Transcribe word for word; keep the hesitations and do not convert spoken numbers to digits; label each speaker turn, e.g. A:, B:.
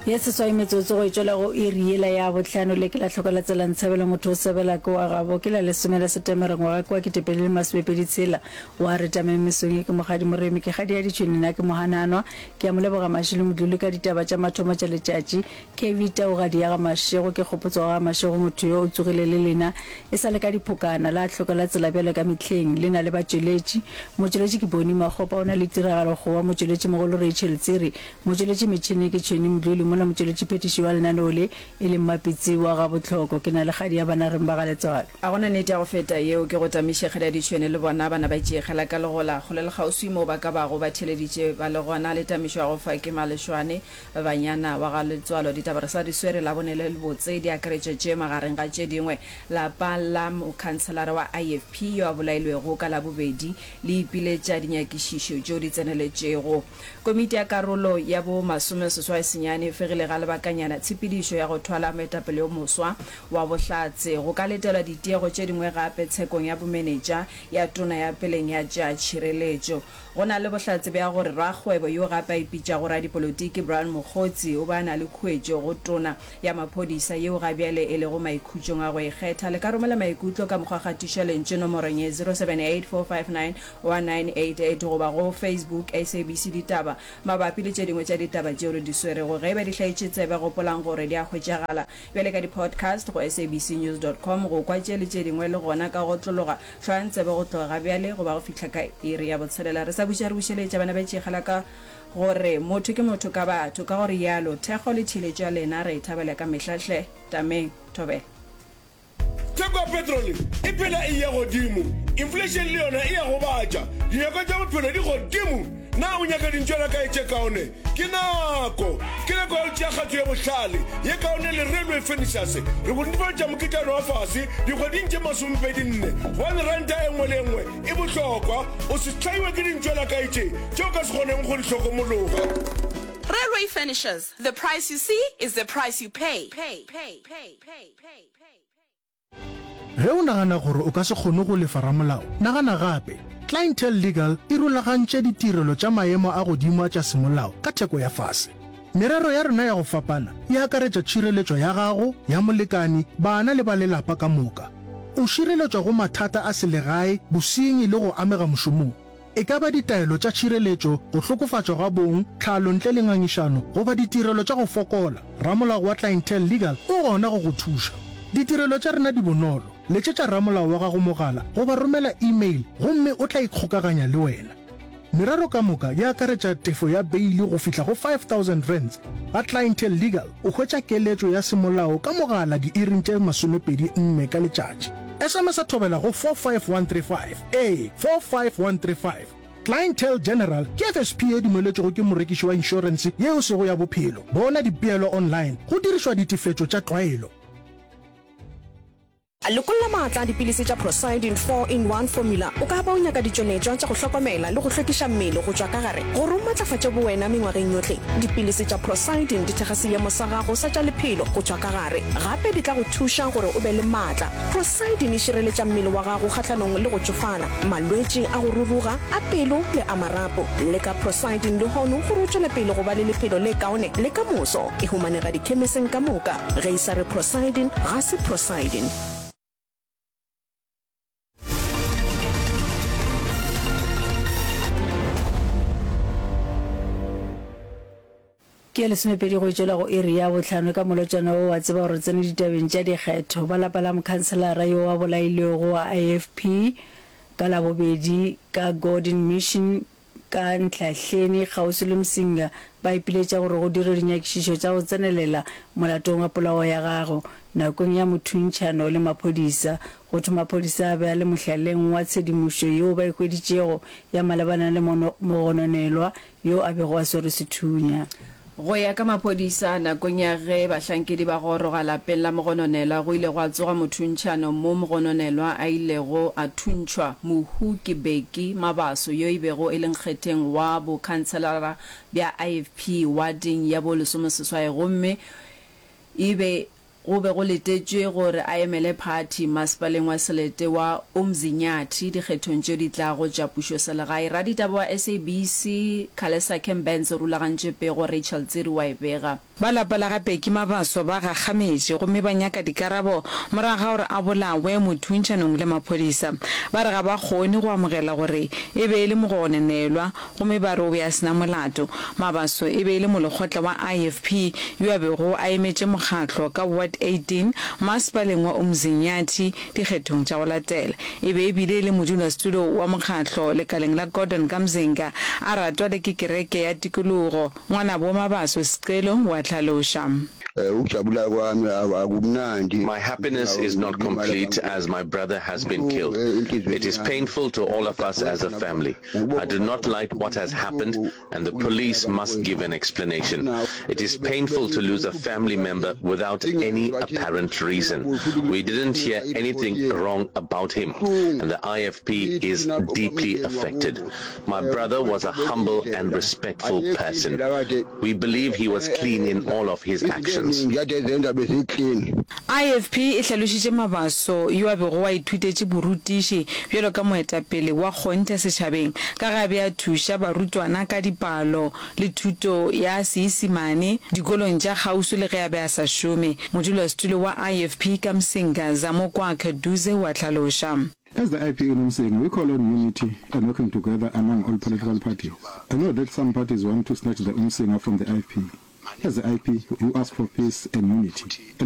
A: Yes, so I'm to go to la iriela ya botlhano le ke la tlhoka la tsela ntshebela motho o sebela ko a gabo ke la le somela September ngwa kwa ke tepele maswepedi tsela wa re tame mesong ke mogadi moremi ke gadi ya ditšhini na ke mohananwa ke amole boga mashilo modulu ka ditaba tša mathomo tša letšatši ke vita o gadi ya ga mashego ke kgopotso ga mashego motho yo o tsogile le lena e sa le ka dipokana la tlhoka la tsela bjale ka metlheng lena le batšweletši motšweletši ke boni magopa ona le tiragalo go wa motšweletši mogolo Rachel Tsiri motšweletši metšhini ke tšhini modulu mona motšweletši phetiši wa lenanole e le mapitsi wa ga botlhoko ke na le gadi ya bana reng ba ga letswalo
B: a gona nete ya go feta yeo ke go tamiše gela ditšhwene le bona bana ba itšegela ka legola go le le gauswi mo ba ka bago ba theleditše ba le gona le tamišo ya go fa ke malešwane banyana wa ga letswalo ditaba re sa di swere la bone le botse di akaretša tše magareng ga tše dingwe lapa la mokhanselara wa I F P yo a bolailwego ka la bobedi le ipiletša dinyakišišo tšeo di tseneletšego komiti ya karolo ya bo masome seswai senyane fegile ga lebakanyana tshepedišo ya go thwala moetapele yo moswa wa bohlatse go ka letelwa ditiego tše dingwe gape tshekong ya bomenetša ya tona ya peleng ya tša tšhireletšo go na le bohlatse bja gore ragwebo yo gape a ipitša go radipolotiki Brian Mogotsi o ba na le khuetšo go tona ya maphodisa yeo ga bjale e le go maikhutšong a go ikgetha le ka romela maikutlo ka mokgwakgatiša lentše nomorong ye zero seven eight four five nine one nine eight eight goba go Facebook S A B C ditaba mabapi le tše dingwe tša ditaba tšeo re di swerego ge ba di hlaetše tsebe gopolang gore di a hwetšagala bjale ka di-podcast go S A B C news dot com go kwa tše le tše dingwe le gona ka go tlologa hlwang tsebe go tloga bjale goba go fihla ka iri ya botshelela re sa buša re bušeletša bana ba tšegela ka gore motho ke motho ka batho ka gore yalo thekgo le thiletšo ya lena re ithabela ka mehlahle tameng thobela
C: theko ya petrol e phela e ya godimo inflation le yona e ya go batša dinyako tša bophelo di godimo na o nyaka dintšwela ka etše kaone ke nako ke nako ya tšea kgatho ya bohlale ye kaone le railway finishers re go netefatša mokitlano wa fase dikgweding tše masomepedi nne gone ranta e nngwe le nngwe e bohlokwa o se hlaiwe ke dintšwela ka etše tšeo ka se kgoneng go di hlokomologa.
D: Railway Finishers, the price you see is the price you pay. Pay, pay, pay, pay, pay, pay.
E: Ge o nagana gore o ka se kgone go lefa ramolao nagana gape Clientele Legal e rulagantše ditirelo tša maemo a godimo tša semolao ka theko ya fase merero ya rena ya go fapana e akaretša tšhireletšo ya gago ya molekani bana le ba lelapa ka moka o šireletšwa go mathata a selegae bosenyi le go amega mošomong e ka ba ditaelo tša tšhireletšo go hlokofatšwa ga bong tlhalo ntle le ngangišano goba ditirelo tša go fokola ramolao wa Clientele Legal o gona go go thuša ditirelo tša rena di bonolo letšetša ramolao wa gago mogala goba romela email gomme o tla ikgokaganya le wena merero ka moka ya akaretša tefo ya beili go fihla go five thousand rands ga Clientele Legal o hwetša keletšo ya semolao ka mogala diiring tše masomepedi nne ka letšatši S M S a thobela go four five one three five a four five one three five Clientele General ke F S P e dumeletšego ke morekiši wa insurance yeo sego ya bophelo bona dipeelo online go dirišwa ditifetšo tša tlwaelo
F: a lokolla maatla dipilisi tša Prosidin four in one formula o ka ba o nyaka ditšonetšwa tša go hlokomela le go hlwekiša mmele go tšwa ka gare gore o matlafatše bowena mengwageng yohle dipilisi tša Prosidin di thekga seemo sa gago sa tša lephelo go tšwa ka gare gape di tla go thuša gore o be le maatla Prosidin e šireletša mmele wa gago kgahlanong le go tšofala malwetši a go ruruga a pelo le a marapo le ka Prosidin le hono gore o tšwele pele go ba le lephelo le kaone le ka moso e humanega dikhemiseng ka moka ge e sa re Prosidin ga se Prosidin.
A: ke le semepedi go tšwela go iri ya botlhano ka molotšana o wa tseba gore tsene ditabeng tša dikgetho ba lapa la mokhanselara yo wa bolailwego wa I F P ka la bobedi ka Gordon Mission ka Ntlhahleni kgauswi le Msinga ba ipiletša gore go dire dinyakišišo tša go tsenelela molatong wa polao ya gago nakong ya mothuntšhano le maphodisa go thoma maphodisa a bea le mohlaleng wa tshedimušo yo ba ikhweditšego ya malebana le mogononelwa yo a bego a swere sethunya
B: go ya ka maphodisa nakong ya ge bahlankedi ba goroga lapeng la mogononelwa go ile go a tsoga mothuntšhano mo mogononelwa a ilego a thuntšhwa mohuki beki mabaso yo e bego e leng kgetheng wa bokhanselara bja I F P warding ya bo lesomeseswai gomme e be go be go letetšwe gore a emele party masepaleng wa selete wa umzinyathi dikgethong tšeo di tla go tša pušo selegae. raditaba wa S A B C Khalesa Kembenz o rulagantše pego Rachel Tsiri wa e bega.
G: ba lapala gape ke mabaso ba gakgametše gomme ba nyaka dikarabo morago ga gore a bolawe mothuntšanong le maphodisa. ba re ga ba kgone go amogela gore e be e le mogonenelwa gomme ba re o be a sena molato. mabaso e be e le molekgotla wa I F P yo a bego a emetše mokgatlo ka ward eighteen masepaleng wa umzinyathi dikgethong tša go latela. e be e bile e le modulasetulo wa mokgatlo lekaleng la Gordon Kamzinga a ratwa le ke kereke ya tikologo ngwana bo mabaso Sicelo wa tlhalosha.
H: My happiness is not complete as my brother has been killed. It is painful to all of us as a family. I do not like what has happened and the police must give an explanation. It is painful to lose a family member without any apparent reason. We didn't hear anything wrong about him and the I F P is deeply affected. My brother was a humble and respectful person. We believe he was clean in all of his actions.
G: I F P e hlalošitše mabaso yo a bego wa ithutetše borutiši bjalo ka moetapele wa kgonthe setšhabeng ka gabe a thuša barutwana ka dipalo le thuto ya Seesimane dikolong tša kgauswi le ge a be a sa šome. modulasetulo wa I F P ka Msinga Zamokwa Kaduze wa tlhaloša.
I: As the I P in Umsing, we call on unity and working together among all political parties. I know that some parties want to snatch the Umsinger from the I P. As the I P, we ask for peace and unity.